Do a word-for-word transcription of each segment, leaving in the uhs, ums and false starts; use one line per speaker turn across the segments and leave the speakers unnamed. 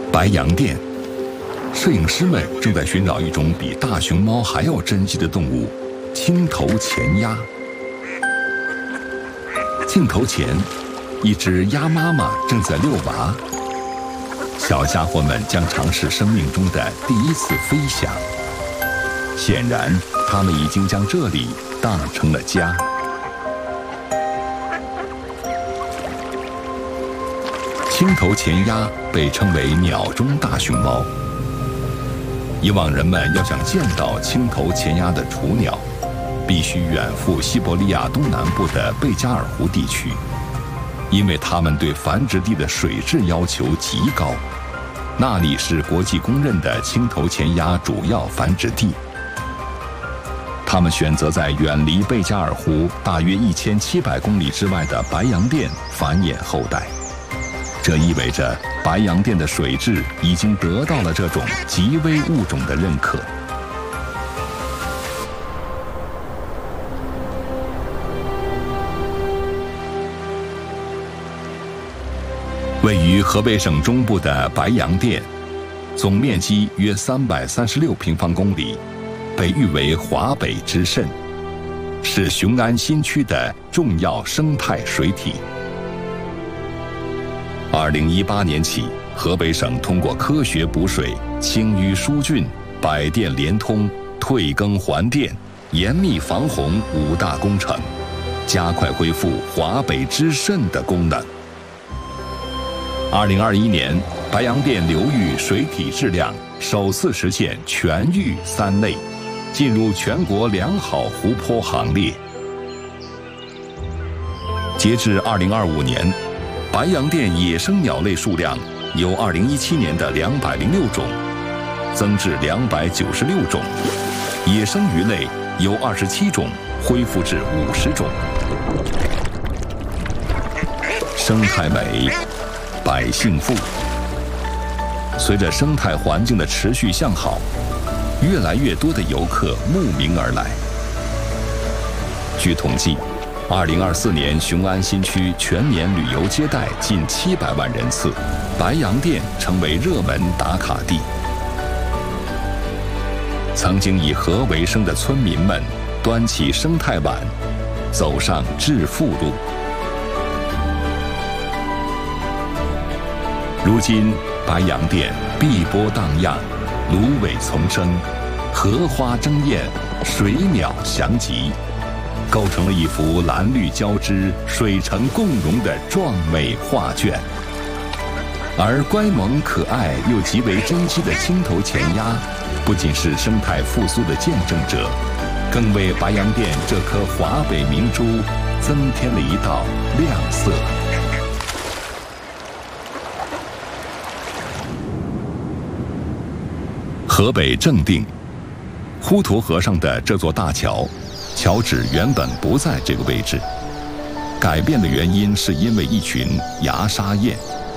白洋淀，摄影师们正在寻找一种比大熊猫还要珍稀的动物——青头前鸭。镜头前，一只鸭妈妈正在遛娃。小家伙们将尝试生命中的第一次飞翔。显然，它们已经将这里当成了家。青头前鸭被称为鸟中大熊猫。以往人们要想见到青头前鸭的雏鸟，必须远赴西伯利亚东南部的贝加尔湖地区，因为它们对繁殖地的水质要求极高，那里是国际公认的青头前鸭主要繁殖地。它们选择在远离贝加尔湖大约一千七百公里之外的白洋淀繁衍后代。这意味着白洋淀的水质已经得到了这种极危物种的认可。位于河北省中部的白洋淀，总面积约三百三十六平方公里，被誉为华北之肾，是雄安新区的重要生态水体。二零一八年起，河北省通过科学补水、清淤疏浚、百电联通、退耕还电、严密防洪五大工程，加快恢复华北之肾的功能。二零二一年，白洋淀流域水体质量首次实现全域三类，进入全国良好湖泊行列。截至二零二五年，白洋淀野生鸟类数量由二零一七年的两百零六种增至两百九十六种，野生鱼类由二十七种恢复至五十种。生态美，百姓富。随着生态环境的持续向好，越来越多的游客慕名而来。据统计，二零二四年雄安新区全年旅游接待近七百万人次，白洋淀成为热门打卡地。曾经以河为生的村民们端起生态碗，走上致富路。如今，白洋淀碧波荡漾，芦苇丛生，荷花争艳，水鸟翔集，构成了一幅蓝绿交织、水城共融的壮美画卷。而乖萌可爱又极为珍稀的青头前鸭，不仅是生态复苏的见证者，更为白洋淀这颗华北明珠增添了一道亮色。河北正定，滹沱河上的这座大桥，桥址原本不在这个位置，改变的原因是因为一群牙沙燕。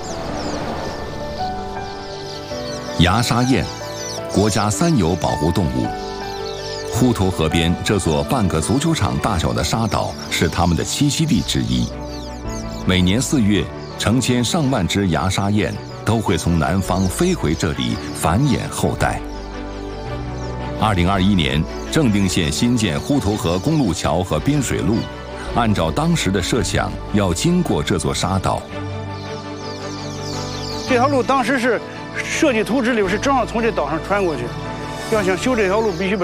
牙沙燕，国家三有保护动物。滹沱河边这座半个足球场大小的沙岛是它们的栖息地之一。每年四月，成千上万只牙沙燕都会从南方飞回这里繁衍后代。二零二一年，正定县新建滹沱河公路桥和滨水路，按照当时的设想，要经过这座沙岛。
这条路当时是设计图纸里是正好从这岛上穿过去，要想修这条路，必须把